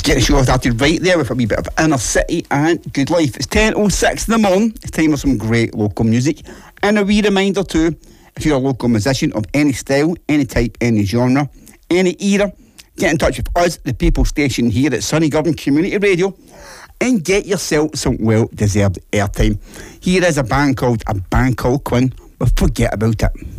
Get the show started right there with a wee bit of Inner City and Good Life. It's 10:06 in the morning. It's time for some great local music. And a wee reminder too, if you're a local musician of any style, any type, any genre, any era, get in touch with us, the People Station here at Sunnygurden Community Radio, and get yourself some well-deserved airtime. Here is a band called Quinn with Forget About It.